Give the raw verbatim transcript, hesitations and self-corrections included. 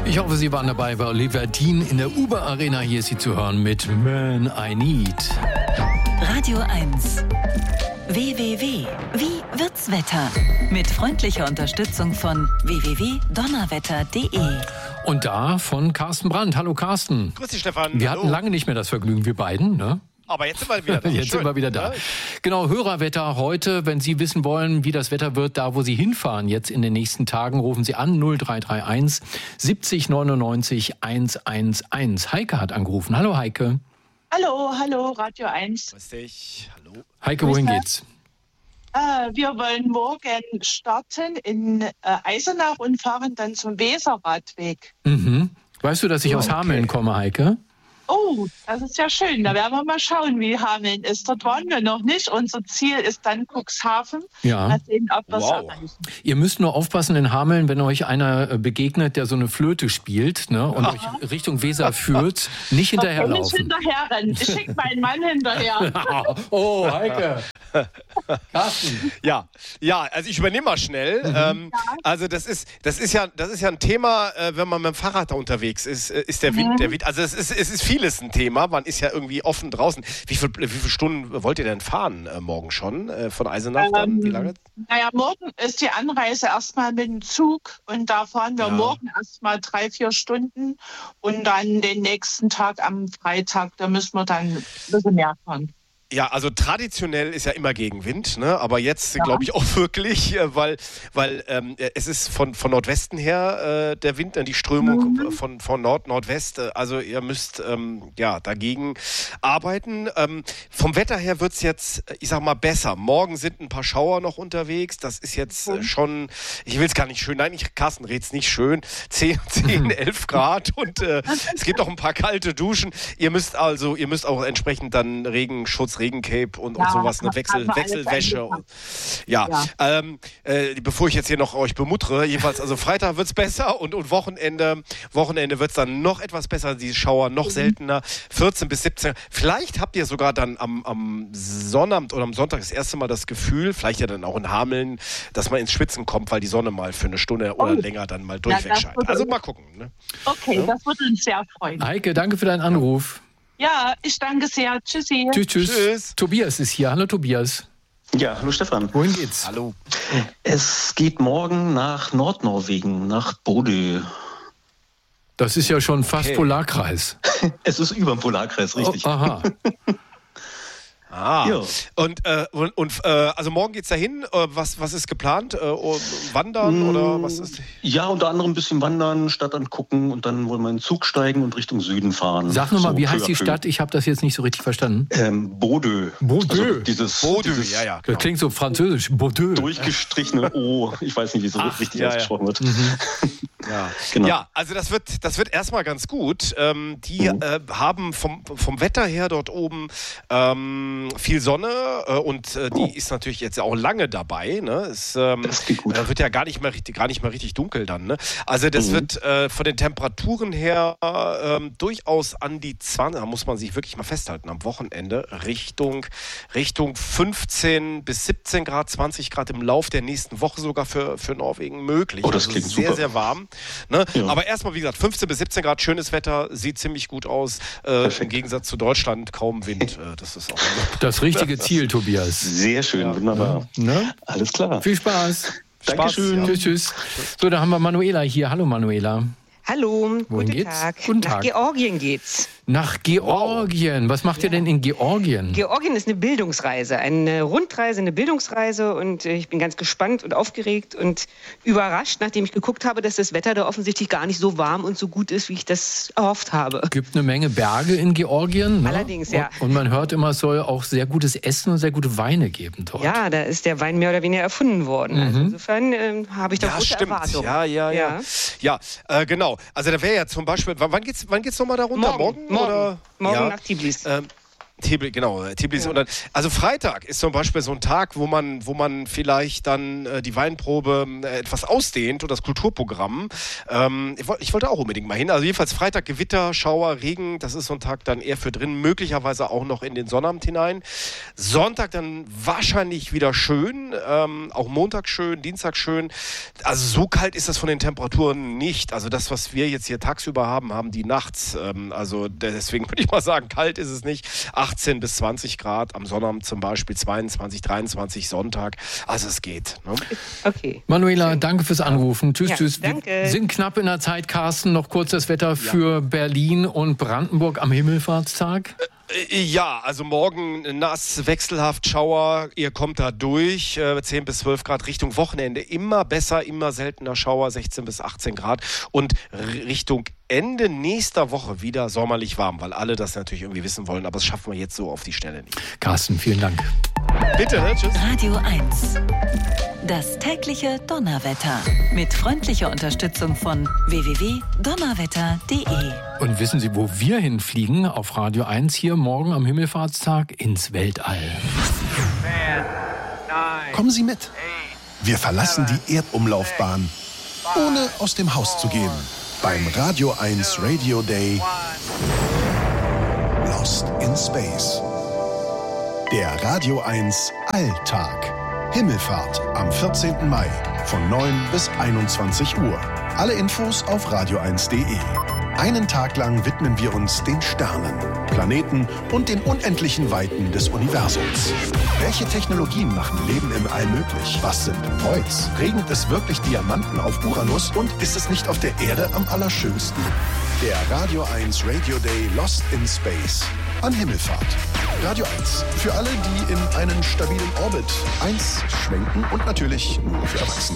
Ich hoffe, Sie waren dabei bei Oliver Dean in der Uber Arena. Hier ist sie zu hören mit Man I Need. Radio eins. W W W. Wie wird's Wetter? Mit freundlicher Unterstützung von w w w punkt donnerwetter punkt d e. Und da von Carsten Brandt. Hallo Carsten. Grüß dich, Stefan. Wir Hallo. hatten lange nicht mehr das Vergnügen, wir beiden, ne? Aber jetzt sind wir wieder da. Jetzt Schön. sind wir wieder da. Ja. Genau, Hörerwetter heute. Wenn Sie wissen wollen, wie das Wetter wird, da wo Sie hinfahren, jetzt in den nächsten Tagen, rufen Sie an null drei drei eins siebzig neunundneunzig hundertelf. Heike hat angerufen. Hallo Heike. Hallo, hallo, Radio eins. Grüß dich. Hallo. Heike, wohin geht's? Äh, wir wollen morgen starten in äh, Eisenach und fahren dann zum Weserradweg. Mhm. Weißt du, dass ich aus Okay. Hameln komme, Heike? Oh, das ist ja schön. Da werden wir mal schauen, wie Hameln ist. Dort waren wir noch nicht. Unser Ziel ist dann Cuxhaven. Ja. Mal sehen, ob wir es Wow. erreichen. Ihr müsst nur aufpassen in Hameln, wenn euch einer äh, begegnet, der so eine Flöte spielt, ne, und euch Richtung Weser führt, nicht Ich nicht hinterherlaufen. hinterher rennen. Ich schicke meinen Mann hinterher. Oh, Heike. Carsten. Ja, ja, also ich übernehme mal schnell. Ähm, also das ist, das ist ja, das ist ja ein Thema, äh, wenn man mit dem Fahrrad da unterwegs ist, äh, ist der Wind, der Wind. Also es ist, es ist vieles ein Thema. Man ist ja irgendwie offen draußen. Wie viel, wie viele Stunden wollt ihr denn fahren äh, morgen schon äh, von Eisenach? Dann? Ähm, Wie lange? Naja, morgen ist die Anreise erstmal mit dem Zug und da fahren wir Ja. morgen erstmal drei, vier Stunden und dann den nächsten Tag am Freitag, da müssen wir dann ein bisschen mehr fahren. Ja, also traditionell ist ja immer Gegenwind, ne? Aber jetzt Ja. glaube ich auch wirklich, äh, weil, weil ähm, äh, es ist von, von Nordwesten her äh, der Wind, äh, die Strömung Mhm. von, von Nord, Nordwest. Äh, also ihr müsst ähm, ja dagegen arbeiten. Ähm, vom Wetter her wird's jetzt, äh, ich sag mal, besser. Morgen sind ein paar Schauer noch unterwegs. Das ist jetzt äh, schon, ich will es gar nicht schön, nein, ich, Carsten red's nicht schön. zehn, zehn, elf Grad und äh, es gibt auch ein paar kalte Duschen. Ihr müsst also, ihr müsst auch entsprechend dann Regenschutz, Regencape und, Ja, und sowas, eine haben Wechsel, wir alles Wechselwäsche. eingepackt. Und, ja, Ja. Ähm, äh, bevor ich jetzt hier noch euch bemuttere, jedenfalls, also Freitag wird's besser und, und Wochenende, Wochenende wird's dann noch etwas besser, die Schauer noch seltener, vierzehn bis siebzehn. Vielleicht habt ihr sogar dann am, am Sonnabend oder am Sonntag das erste Mal das Gefühl, vielleicht ja dann auch in Hameln, dass man ins Schwitzen kommt, weil die Sonne mal für eine Stunde oder Oh. länger dann mal Ja, durchweg das scheint. würde Also uns- mal gucken. Ne? Okay, das würde uns sehr freuen. Heike, danke für deinen Anruf. Ja, ich danke sehr. Tschüssi. Tschüss, tschüss. Tschüss. Tobias ist hier. Hallo Tobias. Ja, hallo Stefan. Wohin geht's? Hallo. Es geht morgen nach Nordnorwegen, nach Bodø. Das ist ja schon fast Okay. Polarkreis. Es ist über dem Polarkreis, richtig. Oh, aha. Ah, Ja. und, äh, und, und äh, also morgen geht's dahin. Äh, was, was ist geplant? Äh, oh, wandern Mm. oder was ist? Ja, unter anderem ein bisschen wandern, Stadt angucken und dann wollen wir in den Zug steigen und Richtung Süden fahren. Sag nochmal, So wie peu heißt à die peu. Stadt? Ich habe das jetzt nicht so richtig verstanden. Ähm, Bodø. Bodø. Also dieses, Bodø, dieses ja, ja. Das Genau. klingt so französisch. Bordeaux. durchgestrichene O. Ich weiß nicht, wie es so Ach, richtig ja, ja. ausgesprochen wird. Ja. Genau. ja, also das wird, das wird erstmal ganz gut. Ähm, die Mhm. äh, haben vom, vom Wetter her dort oben ähm, viel Sonne äh, und äh, die ist natürlich jetzt auch lange dabei. Ne? Es ähm, Das geht gut. äh, wird ja gar nicht mehr richtig, gar nicht mehr richtig dunkel dann. Ne? Also das Mhm. wird äh, von den Temperaturen her ähm, durchaus an die zwanzig, da muss man sich wirklich mal festhalten, am Wochenende Richtung, Richtung fünfzehn bis siebzehn Grad, zwanzig Grad im Lauf der nächsten Woche sogar für, für Norwegen möglich. Oh, das Also klingt sehr, super. sehr warm. Ne? Ja. Aber erstmal, wie gesagt, fünfzehn bis siebzehn Grad, schönes Wetter, sieht ziemlich gut aus. Äh, Im Perfekt. Gegensatz zu Deutschland kaum Wind. Äh, das ist auch Das richtige Ziel, Tobias. Sehr schön, Ja. wunderbar. Ne? Alles klar. Viel Spaß. Dankeschön. ja. Tschüss, tschüss. So, da haben wir Manuela hier. Hallo Manuela. Hallo, Wohin guten geht's? Tag. Guten Nach Tag. Georgien geht's. Nach Georgien. Was macht ihr denn in Georgien? Georgien ist eine Bildungsreise, eine Rundreise, eine Bildungsreise und äh, ich bin ganz gespannt und aufgeregt und überrascht, nachdem ich geguckt habe, dass das Wetter da offensichtlich gar nicht so warm und so gut ist, wie ich das erhofft habe. Gibt eine Menge Berge in Georgien. Ne? Allerdings, ja. Und, und man hört immer, es soll auch sehr gutes Essen und sehr gute Weine geben dort. Ja, da ist der Wein mehr oder weniger erfunden worden. Also insofern äh, habe ich da Ja, große stimmt. Erwartungen. Ja, ja, ja. Ja, äh, genau. Also da wäre ja zum Beispiel, wann wann geht's, wann geht's nochmal da runter? Morgen, morgen, oder? morgen ja. nach Tbilisi. Ähm, Tbilisi, genau, Tbilisi. Ja. Und dann, also Freitag ist zum Beispiel so ein Tag, wo man, wo man vielleicht dann äh, die Weinprobe äh, etwas ausdehnt oder das Kulturprogramm. Ähm, ich, wollt, ich wollte auch unbedingt mal hin. Also jedenfalls Freitag Gewitter, Schauer, Regen. Das ist so ein Tag dann eher für drin, möglicherweise auch noch in den Sonnabend hinein. Sonntag dann wahrscheinlich wieder schön, ähm, auch Montag schön, Dienstag schön. Also so kalt ist das von den Temperaturen nicht. Also das, was wir jetzt hier tagsüber haben, haben die nachts. Ähm, also deswegen würde ich mal sagen, kalt ist es nicht. achtzehn bis zwanzig Grad, am Sonnabend zum Beispiel zweiundzwanzig, dreiundzwanzig, Sonntag. Also es geht. Ne? Okay. Manuela, danke fürs Anrufen. Tschüss, ja, tschüss. Danke. Wir sind knapp in der Zeit, Carsten. Noch kurz das Wetter für ja. Berlin und Brandenburg am Himmelfahrtstag. Ja, also morgen nass, wechselhaft, Schauer, ihr kommt da durch, äh, zehn bis zwölf Grad Richtung Wochenende, immer besser, immer seltener Schauer, sechzehn bis achtzehn Grad und r- Richtung Ende nächster Woche wieder sommerlich warm, weil alle das natürlich irgendwie wissen wollen, aber das schaffen wir jetzt so auf die Schnelle nicht. Carsten, vielen Dank. Bitte, ne? Tschüss. Radio eins. Das tägliche Donnerwetter. Mit freundlicher Unterstützung von w w w punkt donnerwetter punkt d e. Und wissen Sie, wo wir hinfliegen? Auf Radio eins hier morgen am Himmelfahrtstag ins Weltall. Kommen Sie mit. Wir verlassen die Erdumlaufbahn, ohne aus dem Haus zu gehen. Beim Radio eins Radio Day Lost in Space. Der Radio eins Alltag. Himmelfahrt am vierzehnten Mai von neun bis einundzwanzig Uhr. Alle Infos auf radio eins punkt d e. Einen Tag lang widmen wir uns den Sternen, Planeten und den unendlichen Weiten des Universums. Welche Technologien machen Leben im All möglich? Was sind Voids? Regnet es wirklich Diamanten auf Uranus? Und ist es nicht auf der Erde am allerschönsten? Der Radio eins Radio Day Lost in Space an Himmelfahrt. Radio eins. Für alle, die in einen stabilen Orbit eins schwenken und natürlich nur für Erwachsene.